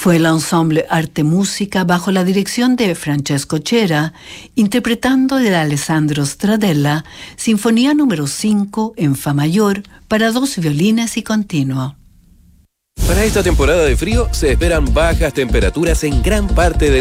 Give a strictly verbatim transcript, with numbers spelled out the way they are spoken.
Fue el ensemble Arte Música bajo la dirección de Francesco Cera, interpretando de Alessandro Stradella, Sinfonía número cinco en Fa mayor para dos violines y continuo. Para esta temporada de frío se esperan bajas temperaturas en gran parte del